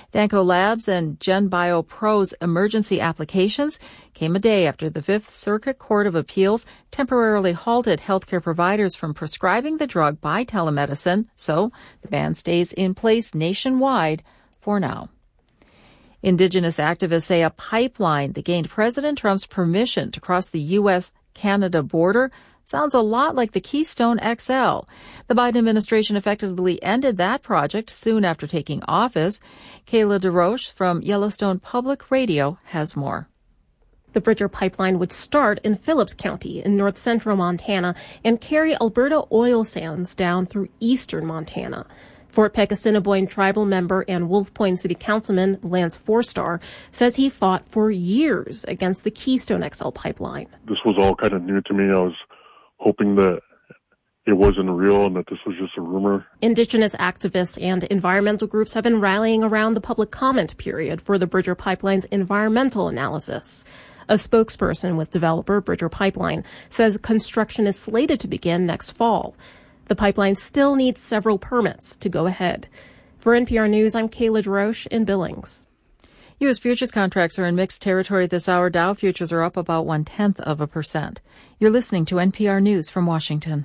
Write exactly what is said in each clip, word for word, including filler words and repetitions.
Danco Labs and GenBioPro's emergency applications came a day after the Fifth Circuit Court of Appeals temporarily halted healthcare providers from prescribing the drug by telemedicine, so the ban stays in place nationwide for now. Indigenous activists say a pipeline that gained President Trump's permission to cross the U S Canada border sounds a lot like the Keystone X L. The Biden administration effectively ended that project soon after taking office. Kayla DeRoche from Yellowstone Public Radio has more. The Bridger Pipeline would start in Phillips County in north central Montana and carry Alberta oil sands down through eastern Montana. Fort Peck Assiniboine tribal member and Wolf Point City Councilman Lance Forstar says he fought for years against the Keystone X L pipeline. This was all kind of new to me. I was hoping that it wasn't real and that this was just a rumor. Indigenous activists and environmental groups have been rallying around the public comment period for the Bridger Pipeline's environmental analysis. A spokesperson with developer Bridger Pipeline says construction is slated to begin next fall. The pipeline still needs several permits to go ahead. For N P R News, I'm Kayla DeRoche in Billings. U S futures contracts are in mixed territory this hour. Dow futures are up about one-tenth of a percent. You're listening to N P R News from Washington.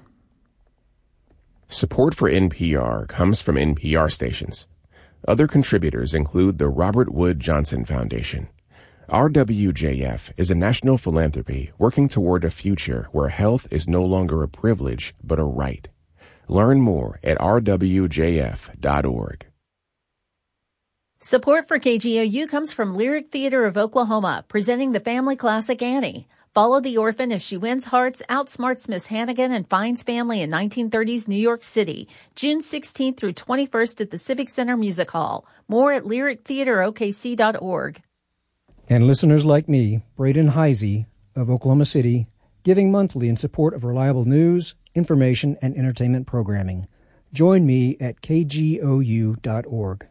Support for N P R comes from N P R stations. Other contributors include the Robert Wood Johnson Foundation. R W J F is a national philanthropy working toward a future where health is no longer a privilege but a right. Learn more at r w j f dot org. Support for K G O U comes from Lyric Theater of Oklahoma, presenting the family classic Annie. Follow the orphan as she wins hearts, outsmarts Miss Hannigan, and finds family in nineteen thirties New York City. June sixteenth through twenty-first at the Civic Center Music Hall. More at lyric theater o k c dot org. And listeners like me, Braden Heisey of Oklahoma City, giving monthly in support of reliable news, information, and entertainment programming. Join me at k g o u dot org.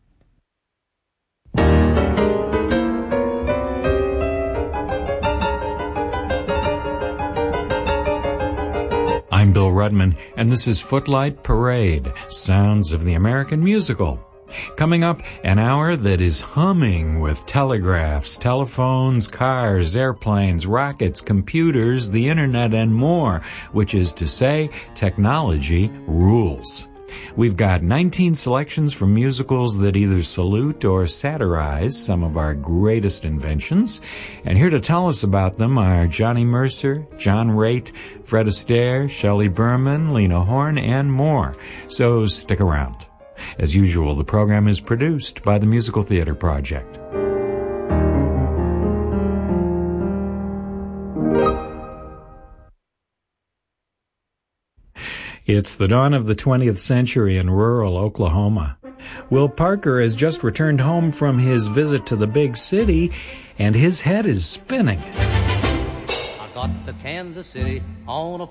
I'm Bill Rudman, and this is Footlight Parade, Sounds of the American Musical. Coming up, an hour that is humming with telegraphs, telephones, cars, airplanes, rockets, computers, the internet, and more, which is to say, technology rules. We've got nineteen selections from musicals that either salute or satirize some of our greatest inventions. And here to tell us about them are Johnny Mercer, John Raitt, Fred Astaire, Shelley Berman, Lena Horne, and more. So stick around. As usual, the program is produced by the Musical Theater Project. It's the dawn of the twentieth century in rural Oklahoma. Will Parker has just returned home from his visit to the big city, and his head is spinning. I got to Kansas City on a